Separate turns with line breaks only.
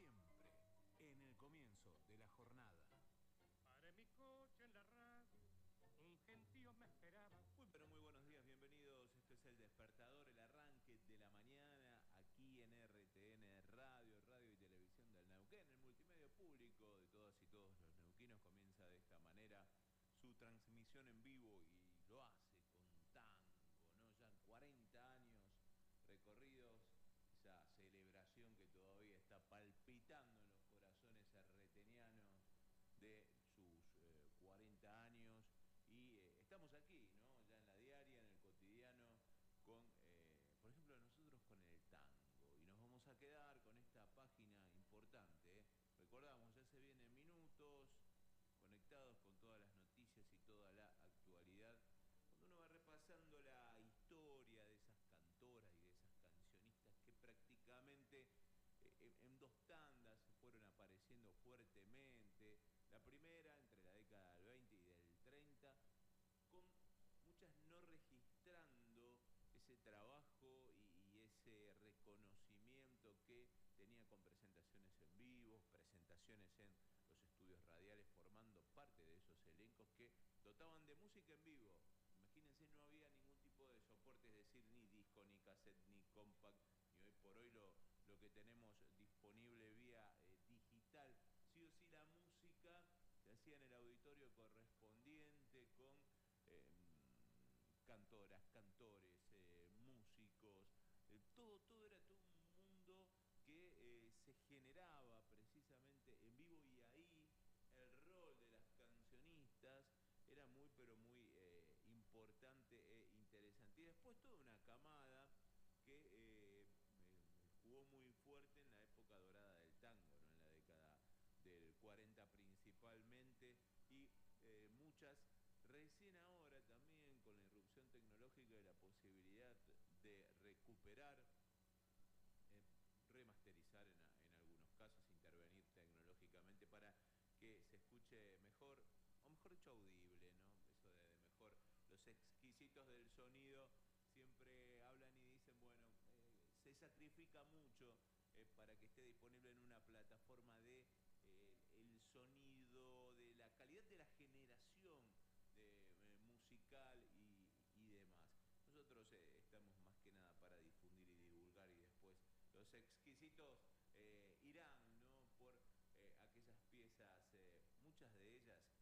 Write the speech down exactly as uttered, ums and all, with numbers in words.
siempre, en el comienzo de la jornada.
Paré mi coche en la radio, un gentío me esperaba.
Muy pero muy buenos días, bienvenidos. Esto es El Despertador, el arranque de la mañana, aquí en R T N Radio, Radio y Televisión del Neuquén. El multimedio público de todas y todos los neuquinos comienza de esta manera su transmisión en vivo y lo hace con tango, ¿no? Ya cuarenta años recorridos, esa celebración que todavía está palpitando en los corazones arretenianos de sus eh, cuarenta años. Y eh, estamos aquí, ¿no? Ya en la diaria, en el cotidiano, con, eh, por ejemplo, nosotros con el tango. Y nos vamos a quedar con esta página importante, ¿eh? Recordamos, ya se vienen minutos conectados con todas las noticias y toda la actualidad. Cuando uno va repasando la historia de esas cantoras y de esas cancionistas que prácticamente eh, en dos tandas fueron apareciendo fuertemente. La primera entre la década del veinte y del treinta, con muchas no registrando ese trabajo y, y ese reconocimiento que tenía con presentaciones en vivo, presentaciones en los estudios radiales, formando parte de esos elencos que dotaban de música en vivo. Imagínense, no había ningún tipo de soporte, es decir, ni disco, ni cassette, ni compact, ni hoy por hoy lo, lo que tenemos disponible vía eh, digital. Sí o sí la música se hacía en el auditorio correspondiente con eh, cantoras, cantores, eh, músicos, eh, todo, todo era todo un mundo que eh, se generaba precisamente en vivo, y ahí el rol de las cancionistas era muy pero muy eh, importante e interesante. Y después toda una camada que eh, jugó muy fuerte en la época dorada del tango, ¿no? En la década del cuarenta principalmente, y eh, muchas recién ahora también con la irrupción tecnológica y la posibilidad de recuperar, eh, remasterizar en, en algunos casos, intervenir tecnológicamente para que se escuche mejor, o mejor dicho audible, ¿no? Eso de, de mejor, los exquisitos del sonido siempre hablan y dicen, bueno, eh, se sacrifica mucho eh, para que esté disponible en una plataforma de eh, el sonido, de la calidad de la generación de, eh, musical y, y demás. Nosotros eh, estamos más que nada para difundir y divulgar, y después los exquisitos eh, irán, ¿no? Por eh, aquellas piezas, eh, muchas de ellas